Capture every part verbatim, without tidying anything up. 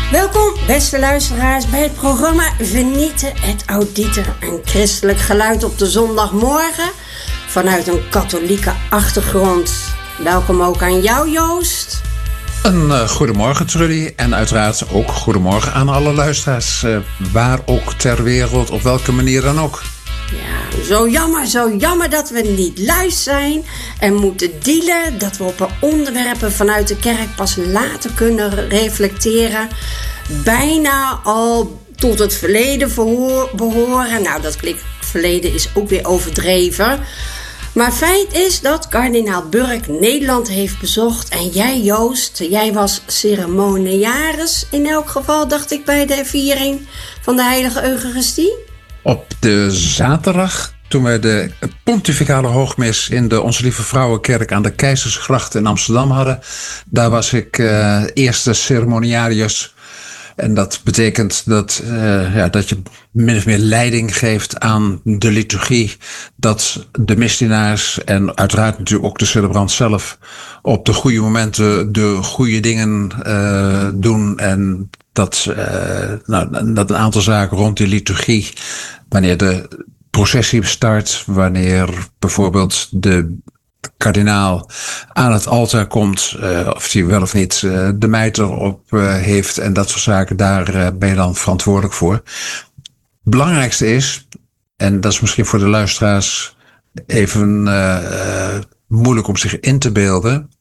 Welkom, beste luisteraars, bij het programma Venite et Audite. Een christelijk geluid op de zondagmorgen vanuit een katholieke achtergrond. Welkom ook aan jou, Joost. Een uh, goedemorgen, Trudy. En uiteraard ook goedemorgen aan alle luisteraars. Uh, waar ook ter wereld, op welke manier dan ook. Ja, zo jammer, zo jammer dat we niet live zijn en moeten dealen. Dat we op onderwerpen vanuit de kerk pas later kunnen reflecteren. Bijna al tot het verleden verhoor, behoren. Nou, dat klinkt verleden is ook weer overdreven. Maar feit is dat kardinaal Burk Nederland heeft bezocht. En jij, Joost, jij was ceremoniaris in elk geval, dacht ik, bij de viering van de Heilige Eucharistie. Op de zaterdag, toen wij de pontificale hoogmis in de Onze Lieve Vrouwenkerk aan de Keizersgracht in Amsterdam hadden, daar was ik uh, eerste ceremoniarius. En dat betekent dat, uh, ja, dat je min of meer leiding geeft aan de liturgie. Dat de misdienaars en uiteraard natuurlijk ook de celebrant zelf op de goede momenten de goede dingen uh, doen. En dat, uh, nou, dat een aantal zaken rond die liturgie, wanneer de processie start, wanneer bijvoorbeeld de kardinaal aan het altaar komt, uh, of hij wel of niet uh, de mijter op uh, heeft en dat soort zaken, daar uh, ben je dan verantwoordelijk voor. Het belangrijkste is, en dat is misschien voor de luisteraars even uh, uh, moeilijk om zich in te beelden,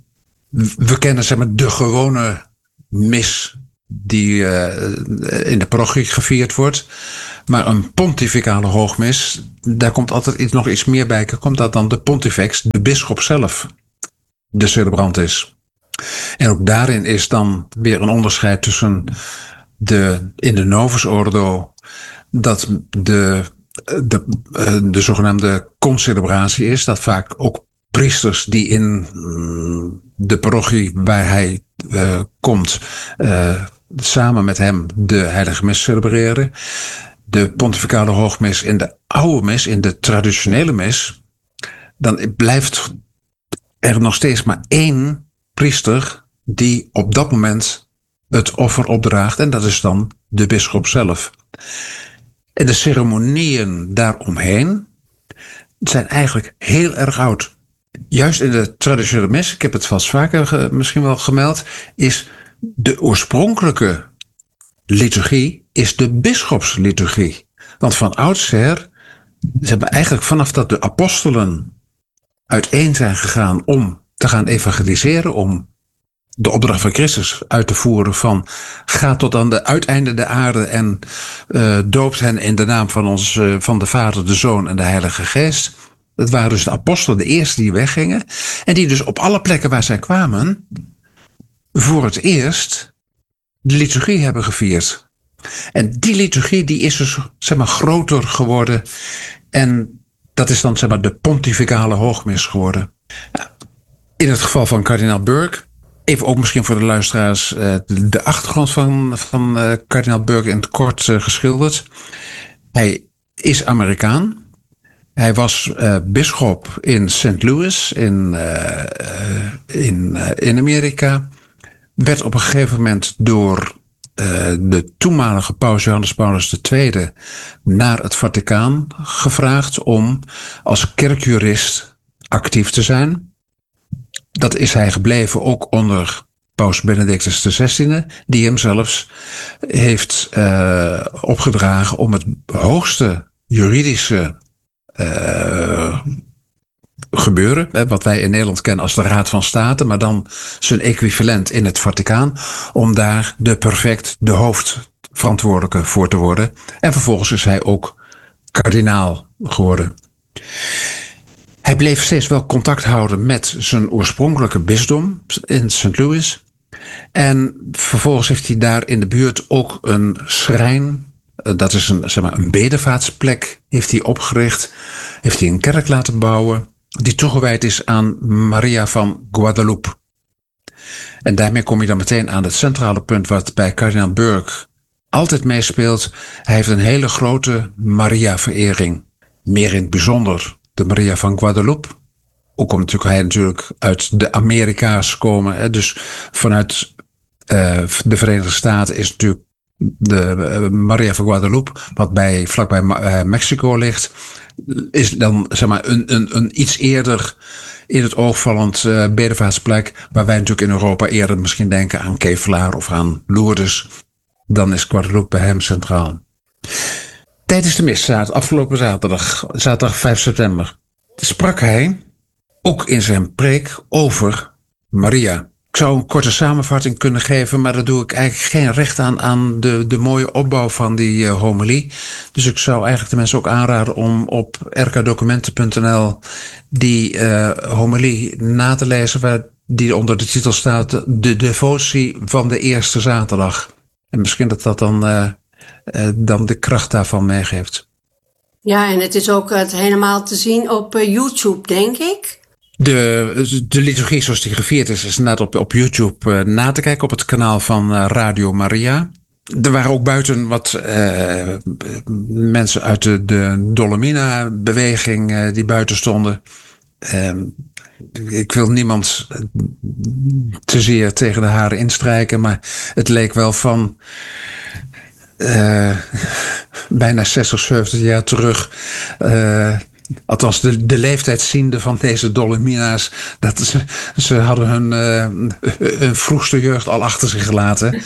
we kennen zeg maar de gewone mis die uh, in de parochie gevierd wordt. Maar een pontificale hoogmis, daar komt altijd iets, nog iets meer bij. Komt dat dan de pontifex, de bisschop zelf, de celebrant is. En ook daarin is dan weer een onderscheid tussen de, in de Novus Ordo, dat de, de, de zogenaamde concelebratie is. Dat vaak ook priesters die in de parochie waar hij uh, komt, uh, samen met hem de heilige mis celebreren. De pontificale hoogmis in de oude mis, in de traditionele mis, dan blijft er nog steeds maar één priester die op dat moment het offer opdraagt. En dat is dan de bisschop zelf. En de ceremonieën daaromheen zijn eigenlijk heel erg oud. Juist in de traditionele mis, ik heb het vast vaker ge, misschien wel gemeld, is de oorspronkelijke liturgie is de bisschopsliturgie. Want van oudsher, ze hebben eigenlijk vanaf dat de apostelen uiteen zijn gegaan om te gaan evangeliseren, om de opdracht van Christus uit te voeren van ga tot aan de uiteinde der aarde en uh, doopt hen in de naam van ons, uh, van de Vader, de Zoon en de Heilige Geest. Dat waren dus de apostelen, de eerste die weggingen. En die dus op alle plekken waar zij kwamen, voor het eerst de liturgie hebben gevierd. En die liturgie die is dus zeg maar groter geworden. En dat is dan zeg maar de pontificale hoogmis geworden. In het geval van kardinaal Burk, even ook misschien voor de luisteraars de achtergrond van, van kardinaal Burk in het kort geschilderd. Hij is Amerikaan. Hij was uh, bisschop in Saint Louis in, uh, in, uh, in Amerika. Werd op een gegeven moment door uh, de toenmalige paus Johannes Paulus de Tweede naar het Vaticaan gevraagd om als kerkjurist actief te zijn. Dat is hij gebleven ook onder paus Benedictus de Zestiende, die hem zelfs heeft uh, opgedragen om het hoogste juridische Uh, gebeuren, hè, wat wij in Nederland kennen als de Raad van State, maar dan zijn equivalent in het Vaticaan, om daar de perfect de hoofdverantwoordelijke voor te worden. En vervolgens is hij ook kardinaal geworden. Hij bleef steeds wel contact houden met zijn oorspronkelijke bisdom in Saint Louis. En vervolgens heeft hij daar in de buurt ook een schrijn, dat is een, zeg maar, een bedevaartsplek, heeft hij opgericht. Heeft hij een kerk laten bouwen die toegewijd is aan Maria van Guadalupe. En daarmee kom je dan meteen aan het centrale punt wat bij kardinaal Burk altijd meespeelt. Hij heeft een hele grote Maria-verering. Meer in het bijzonder de Maria van Guadalupe. Ook omdat hij natuurlijk uit de Amerika's komen. Hè, dus vanuit Uh, de Verenigde Staten is natuurlijk de uh, Maria van Guadalupe, wat bij, vlakbij uh, Mexico ligt, is dan zeg maar een, een, een iets eerder in het oog vallend uh, bedevaartsplek, waar wij natuurlijk in Europa eerder misschien denken aan Kevelaar of aan Lourdes. Dan is Guadalupe bij hem centraal. Tijdens de miszaad, afgelopen zaterdag, zaterdag vijf september, sprak hij ook in zijn preek over Maria. Ik zou een korte samenvatting kunnen geven, maar daar doe ik eigenlijk geen recht aan aan de, de mooie opbouw van die uh, homilie. Dus ik zou eigenlijk de mensen ook aanraden om op r k documenten punt n l die uh, homilie na te lezen, waar die onder de titel staat De devotie van de eerste zaterdag. En misschien dat dat dan, uh, uh, dan de kracht daarvan meegeeft. Ja, en het is ook het helemaal te zien op uh, YouTube, denk ik. De, de liturgie zoals die gevierd is, is inderdaad op, op YouTube uh, na te kijken op het kanaal van uh, Radio Maria. Er waren ook buiten wat uh, mensen uit de, de Dolomina-beweging uh, die buiten stonden. Uh, ik wil niemand te zeer tegen de haren instrijken, maar het leek wel van uh, bijna zestig, zeventig jaar terug. Uh, Althans, de, de leeftijd ziende van deze Dolomina's, dat ze, ze hadden hun, uh, hun vroegste jeugd al achter zich gelaten.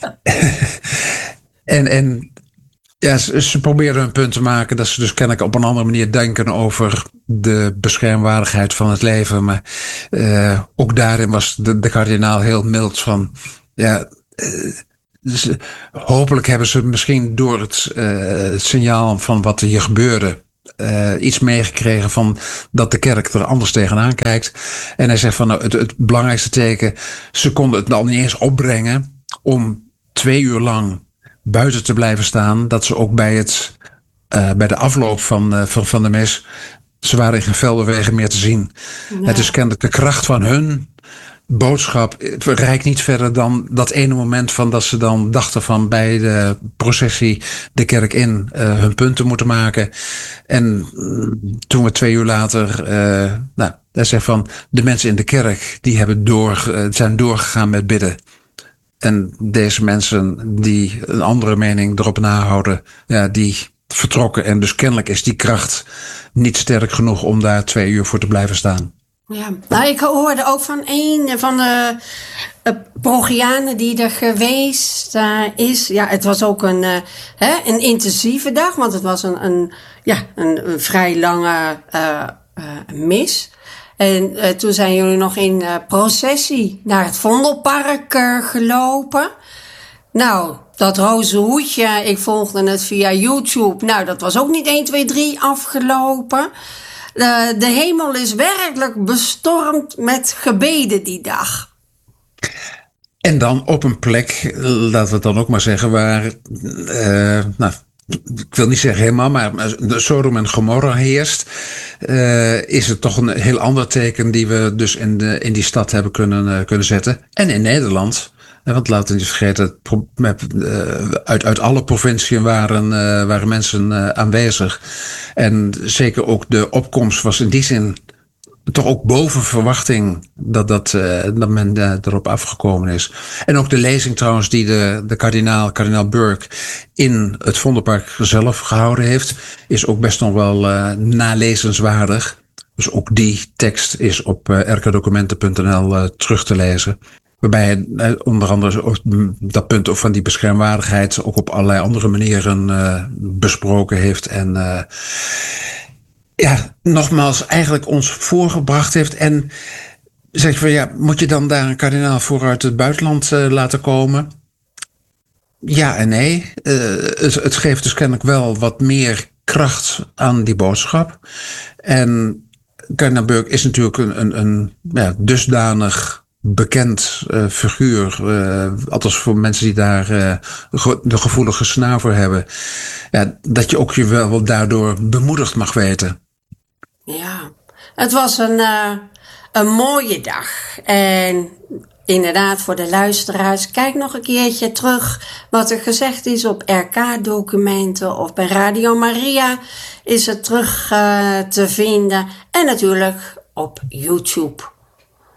en, en ja, ze, ze probeerden een punt te maken dat ze dus kennelijk op een andere manier denken over de beschermwaardigheid van het leven. Maar uh, ook daarin was de, de kardinaal heel mild van, ja, uh, dus, hopelijk hebben ze misschien door het, uh, het signaal van wat er hier gebeurde, Uh, iets meegekregen van dat de kerk er anders tegenaan kijkt. En hij zegt van nou, het, het belangrijkste teken, ze konden het al niet eens opbrengen om twee uur lang buiten te blijven staan, dat ze ook bij, het, uh, bij de afloop van, uh, van, van de mis, ze waren in geen veldenwegen meer te zien. Ja. Het is kennelijk de kracht van hun boodschap reikt niet verder dan dat ene moment van dat ze dan dachten van bij de processie de kerk in uh, hun punten moeten maken. En uh, toen we twee uur later, uh, nou, hij zegt van de mensen in de kerk die hebben door, uh, zijn doorgegaan met bidden. En deze mensen die een andere mening erop nahouden, ja, die vertrokken. En dus kennelijk is die kracht niet sterk genoeg om daar twee uur voor te blijven staan. Ja, nou, ik hoorde ook van een van de uh, parochianen die er geweest uh, is. Ja, het was ook een, uh, hè, een intensieve dag, want het was een, een, ja, een, een vrij lange uh, uh, mis. En uh, toen zijn jullie nog in uh, processie naar het Vondelpark uh, gelopen. Nou, dat roze hoedje, ik volgde het via YouTube. Nou, dat was ook niet één, twee, drie afgelopen. De, de hemel is werkelijk bestormd met gebeden die dag. En dan op een plek, laten we het dan ook maar zeggen, waar, uh, nou, ik wil niet zeggen helemaal, maar de Sodom en Gomorra heerst, uh, is het toch een heel ander teken die we dus in, de, in die stad hebben kunnen, uh, kunnen zetten. En in Nederland. Want laten we niet vergeten, uit, uit alle provinciën waren, uh, waren mensen uh, aanwezig. En zeker ook de opkomst was in die zin toch ook boven verwachting dat, dat, uh, dat men uh, erop afgekomen is. En ook de lezing trouwens die de, de kardinaal, kardinaal Burke in het Vondelpark zelf gehouden heeft, is ook best nog wel uh, nalezenswaardig. Dus ook die tekst is op uh, r k documenten punt n l uh, terug te lezen. Waarbij hij onder andere dat punt ook van die beschermwaardigheid ook op allerlei andere manieren uh, besproken heeft. En uh, ja, nogmaals eigenlijk ons voorgebracht heeft. En zeg je van ja, moet je dan daar een kardinaal voor uit het buitenland uh, laten komen? Ja en nee. Uh, het, het geeft dus kennelijk wel wat meer kracht aan die boodschap. En kardinaal Burke is natuurlijk een, een, een ja, dusdanig bekend uh, figuur, uh, althans voor mensen die daar uh, ge- de gevoelige snaar voor hebben, ja, dat je ook je wel, wel daardoor bemoedigd mag weten. Ja, het was een, uh, een mooie dag. En inderdaad, voor de luisteraars, kijk nog een keertje terug wat er gezegd is op R K documenten of bij Radio Maria is het terug uh, te vinden. En natuurlijk op YouTube.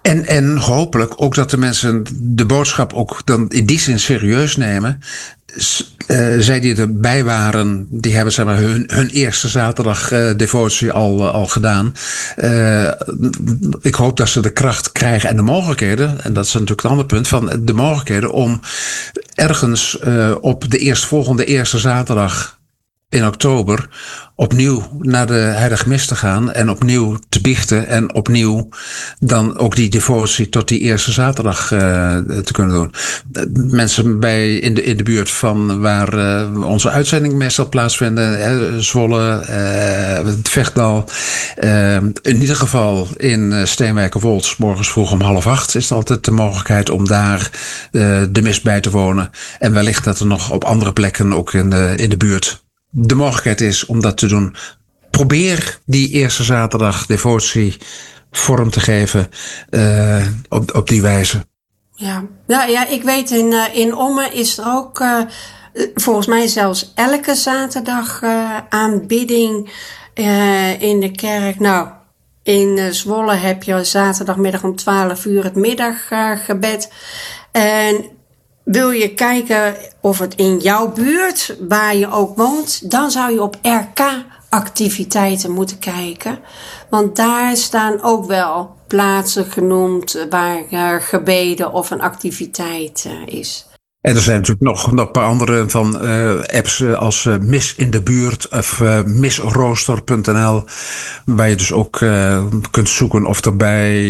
En, en hopelijk ook dat de mensen de boodschap ook dan in die zin serieus nemen. Uh, zij die erbij waren, die hebben zeg maar, hun, hun eerste zaterdag uh, devotie al, uh, al gedaan. Uh, ik hoop dat ze de kracht krijgen en de mogelijkheden, en dat is natuurlijk het andere punt, van de mogelijkheden om ergens uh, op de eerstvolgende eerste zaterdag in oktober opnieuw naar de Heilige Mis te gaan en opnieuw te biechten en opnieuw dan ook die devotie tot die eerste zaterdag uh, te kunnen doen. Mensen bij in de, in de buurt van waar uh, onze uitzending meestal plaatsvinden, hè, Zwolle, uh, het Vechtdal, uh, in ieder geval in Steenwijk of Wold, morgens vroeg om half acht is er altijd de mogelijkheid om daar uh, de mis bij te wonen. En wellicht dat er nog op andere plekken ook in de, in de buurt de mogelijkheid is om dat te doen. Probeer die eerste zaterdag devotie vorm te geven uh, op, op die wijze. Ja, ja, ja ik weet in, uh, in Ommen is er ook uh, volgens mij zelfs elke zaterdag uh, aanbidding uh, in de kerk. Nou, in uh, Zwolle heb je zaterdagmiddag om twaalf uur het middaggebed. Uh, en wil je kijken of het in jouw buurt, waar je ook woont, dan zou je op R K-activiteiten moeten kijken. Want daar staan ook wel plaatsen genoemd waar uh, gebeden of een activiteit uh, is. En er zijn natuurlijk nog, nog een paar andere van uh, apps als uh, Mis in de buurt of uh, misrooster punt n l, waar je dus ook uh, kunt zoeken of er bij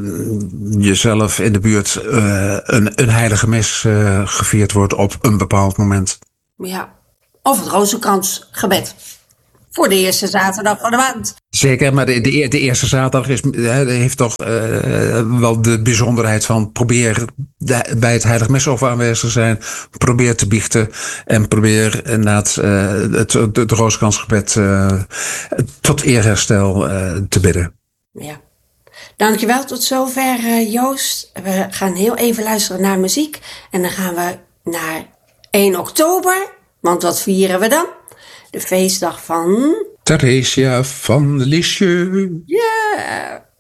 jezelf in de buurt uh, een, een heilige mis uh, gevierd wordt op een bepaald moment. Ja, of het Rozenkransgebed. Voor de eerste zaterdag van de maand. Zeker, maar de, de, de eerste zaterdag is, heeft toch uh, wel de bijzonderheid van probeer de, bij het heilig misoffer aanwezig te zijn. Probeer te biechten en probeer inderdaad uh, het, het, het Rozenkransgebed uh, tot eerherstel uh, te bidden. Ja. Dankjewel, tot zover uh, Joost. We gaan heel even luisteren naar muziek en dan gaan we naar één oktober, want wat vieren we dan? De feestdag van Theresia van Lisieux. Ja. Yeah.